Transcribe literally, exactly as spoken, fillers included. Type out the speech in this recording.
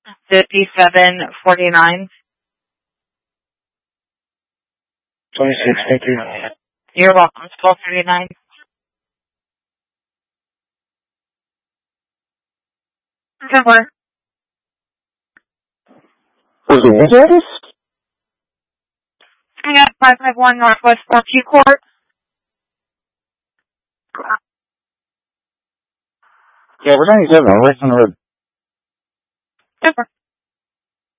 fifty-seven forty-nine. twenty-six, thank you. You're welcome. twelve thirty-nine. Good work. Was the wind address? I got five five one Northwest Statue Court. Yeah, we're ninety-seven. I'm right on the road. Good work.